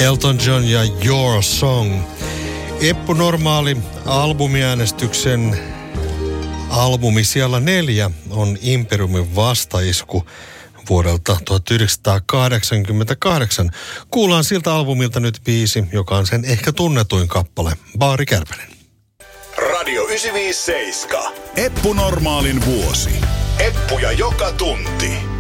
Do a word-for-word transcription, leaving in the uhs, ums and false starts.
Elton John ja Your Song. Eppu Normaali albumiäänestyksen albumi siellä neljä on Imperiumin vastaisku vuodelta tuhatyhdeksänsataakahdeksankymmentäkahdeksan. Kuullaan siltä albumilta nyt biisi, joka on sen ehkä tunnetuin kappale, Baari Kärpänen. Radio yhdeksänsataaviisikymmentäseitsemän. Eppu Normaalin vuosi. Eppuja joka tunti.